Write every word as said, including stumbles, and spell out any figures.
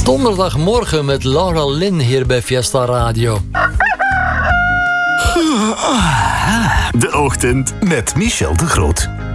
Donderdagmorgen met Laura Lynn hier bij Fiesta Radio. De ochtend met Michel de Groot.